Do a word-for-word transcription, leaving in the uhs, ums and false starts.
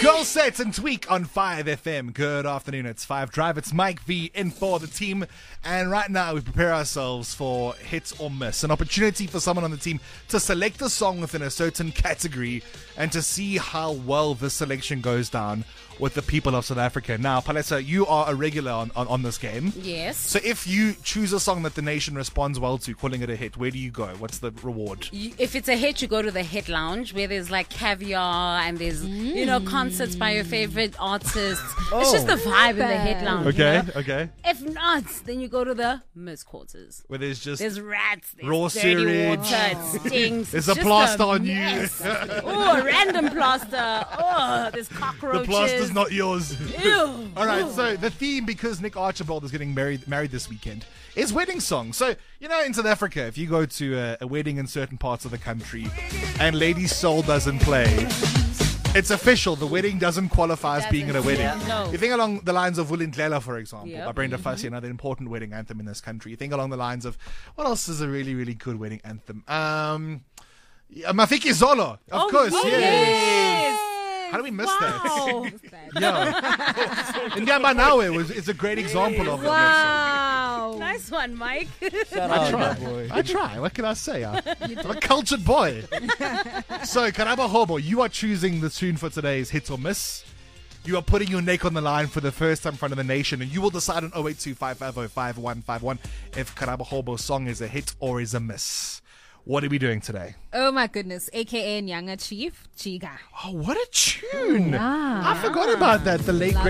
Girl Sets and Tweak on five F M. Good afternoon, it's five Drive. It's Mike V in for the team. And right now we prepare ourselves for hit or miss. An opportunity for someone on the team to select a song within a certain category and to see how well this selection goes down with the people of South Africa. Now, Palesa, you are a regular on, on, on this game. Yes. So if you choose a song that the nation responds well to, calling it a hit, where do you go? What's the reward? You, if it's a hit, you go to the hit lounge where there's like caviar and there's, mm. you know, concerts by your favorite artists. Oh. It's just the vibe in the hit lounge. Okay, you know? okay. If not, then you go to the miss quarters. Where there's just there's rats, there's raw dirty sewage. water, it stinks. There's it's a plaster a on you. Oh, a random plaster. Oh, there's cockroaches. The plaster's not yours. Ew. All right, so the theme, because Nick Archibald is getting married married this weekend, is wedding songs. So, you know, in South Africa, if you go to a, a wedding in certain parts of the country and Lady's Soul doesn't play, it's official. The wedding doesn't qualify as being at a wedding. Yeah, no. You think along the lines of Vulindlela, for example, Yep. by Brenda Fassie, another important wedding anthem in this country. You think along the lines of, what else is a really, really good wedding anthem? Um, yeah, Mafiki Zolo, of Oh, course. oh, yes. yes. How do we miss Wow. that? Yeah. In Yamanawe, it was, it's a great example of it. Wow. Nice one, Mike. Shout I out, try. boy. I try. What can I say? I'm a cultured boy. So, Karaba Hobo, you are choosing the tune for today's hit or miss. You are putting your neck on the line for the first time in front of the nation, and you will decide on oh eight two, five five oh, five one five one if Karaba Hobo's song is a hit or is a miss. What are we doing today? Oh my goodness, aka Nyanga Chief, Chiga. Oh, what a tune! Yeah. I forgot about that. The late Love